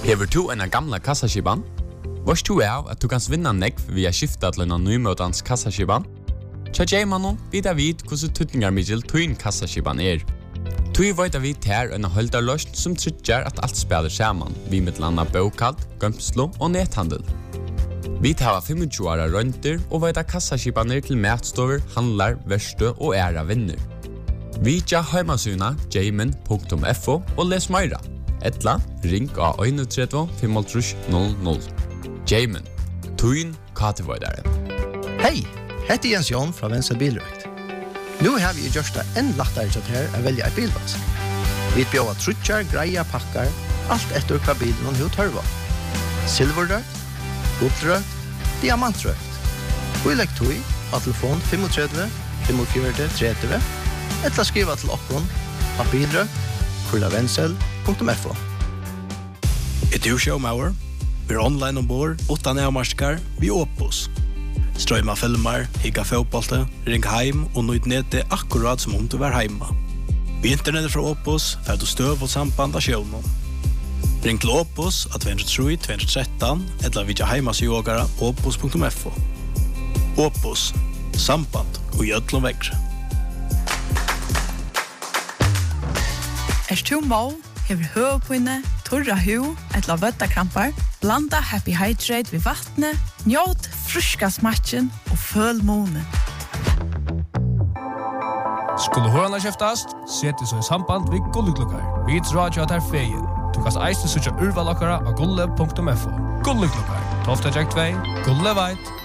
Hever du en gamla kassaskiban? Vars du av at du kan vinna nekv via skifta til en nymøtans kassaskiban? Tja J-mannen vidar vid hvordan tutningarmiddel tuin kassaskiban Tui veit vi ter en holdarløst som tryggjar at alt spiller saman, vi med landa bokald, gømslo og nethandel. Vi tar 25 åra rønter og veit kassaskibaner til matstover, handlar, verste og æra vinner. Vi tja heimasuna jamin.fo og les meira. Etla, ring av 31 500. Jamin, tuin katevoidare. Hei, heter Jens Jon fra Venstre Bilrøkt. Nu har vi gjort det enn lettere til her å velge et bilvask. Vi bjør trutjar, greia, pakkar, alt etter hva bilen og tørva. Silverrøkt, gullrøkt, diamantrøkt. Og i legg tog av telefon 35 45 30 eller skriva til okkon av bilrøkt@vensel.fo. Du showmauer? Vi online ombord, utan avmarskar, vi Opus. Strøyma filmer, higga fotbollte, ring heim og nøyd nete akkurat som om du var heima. Vi internettet fra Opus får du støv og samband av sjøvnen. Ring til Opus av 203 213 eller vidja heimasjågara opus.fo. Opus, samband og gjødlom vekre. Du må, hever høvpinne, torra hu, etla vøttakrampar, blanda Happy Hydrate ved vattnet, njåt fruska smatchen og føl månen. Skulle hørna kjeftast, seti så i samband vid Gulleklokkar. Vi tror at er feien. Du kan eiste sutja urvalokkara av gulle.fo. Gulleklokkar, 12. 2, Gulle veit,